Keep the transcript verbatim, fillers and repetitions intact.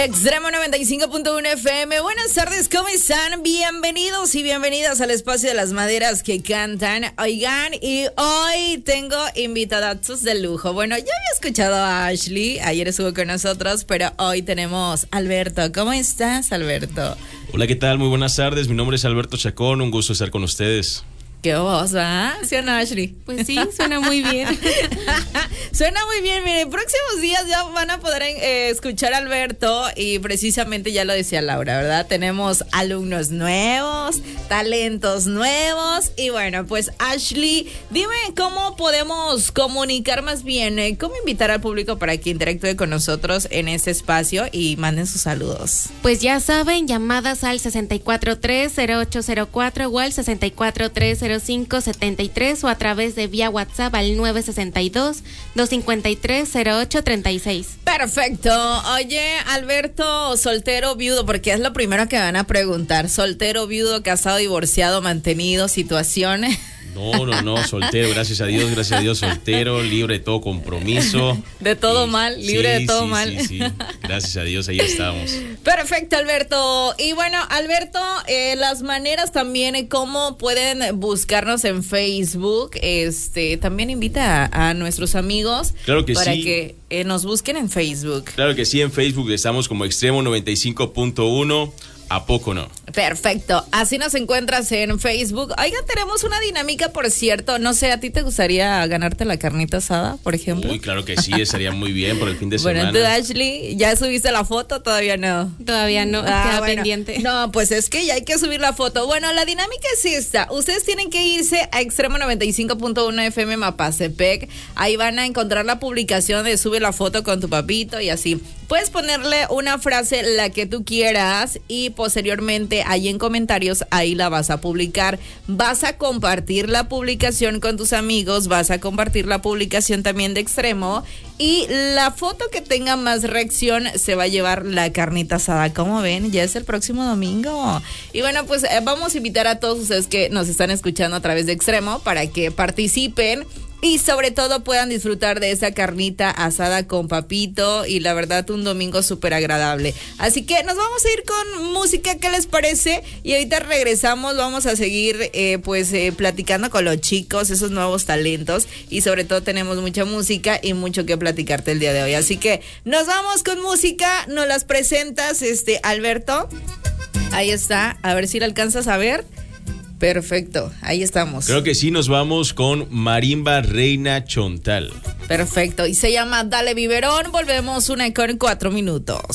Extremo noventa y cinco punto uno F M. Buenas tardes, ¿cómo están? Bienvenidos y bienvenidas al espacio de las maderas que cantan. Oigan, y hoy tengo invitadatos de lujo. Bueno, ya había escuchado a Ashley, ayer estuvo con nosotros, pero hoy tenemos a Alberto. ¿Cómo estás, Alberto? Hola, ¿qué tal? Muy buenas tardes. Mi nombre es Alberto Chacón. Un gusto estar con ustedes. ¿Qué voz, va? ¿Sí o no, Ashley? Pues sí, suena muy bien. Suena muy bien. Miren, próximos días ya van a poder eh, escuchar a Alberto y precisamente ya lo decía Laura, ¿verdad? Tenemos alumnos nuevos, talentos nuevos y bueno, pues Ashley, dime cómo podemos comunicar más bien, eh, cómo invitar al público para que interactúe con nosotros en este espacio y manden sus saludos. Pues ya saben, llamadas al sesenta y cuatro tres cero ocho cero cuatro o al sesenta y cuatro tres cero cinco setenta y tres o a través de vía WhatsApp al nueve sesenta y dos dos cincuenta y tres cero ocho treinta y seis. Perfecto. Oye, Alberto, soltero, viudo, porque es lo primero que van a preguntar. Soltero, viudo, casado, divorciado, mantenido, situaciones. No, no, no, soltero, gracias a Dios, gracias a Dios, soltero, libre de todo compromiso. De todo y, mal, libre sí, de todo sí, mal. Sí, sí, gracias a Dios, ahí estamos. Perfecto, Alberto. Y bueno, Alberto, eh, las maneras también, eh, cómo pueden buscarnos en Facebook. Este, también invita a, a nuestros amigos. Claro que para sí. que eh, nos busquen en Facebook. Claro que sí, en Facebook estamos como Extremo noventa y cinco punto uno. ¿A poco no? Perfecto, así nos encuentras en Facebook. Oigan, tenemos una dinámica, por cierto. No sé, ¿a ti te gustaría ganarte la carnita asada, por ejemplo? Uy, claro que sí, estaría muy bien por el fin de bueno, semana. Bueno, tú, Ashley, ¿ya subiste la foto? Todavía no. Todavía no, ah, queda bueno. pendiente. No, pues es que ya hay que subir la foto. Bueno, la dinámica es esta. Ustedes tienen que irse a Extremo noventa y cinco punto uno F M Mapastepec. Ahí van a encontrar la publicación de sube la foto con tu papito y así. Puedes ponerle una frase, la que tú quieras, y posteriormente ahí en comentarios, ahí la vas a publicar. Vas a compartir la publicación con tus amigos, vas a compartir la publicación también de Extremo, y la foto que tenga más reacción se va a llevar la carnita asada. ¿Cómo ven? Ya es el próximo domingo. Y bueno, pues eh, vamos a invitar a todos ustedes que nos están escuchando a través de Extremo para que participen y sobre todo puedan disfrutar de esa carnita asada con papito y la verdad un domingo súper agradable. Así que nos vamos a ir con música, ¿qué les parece? Y ahorita regresamos, vamos a seguir eh, pues eh, platicando con los chicos, esos nuevos talentos, y sobre todo tenemos mucha música y mucho que platicarte el día de hoy. Así que nos vamos con música, nos las presentas, este Alberto. Ahí está, a ver si la alcanzas a ver. Perfecto, ahí estamos. Creo que sí, nos vamos con Marimba Reina Chontal. Perfecto, y se llama Dale Biberón. Volvemos una con cuatro minutos.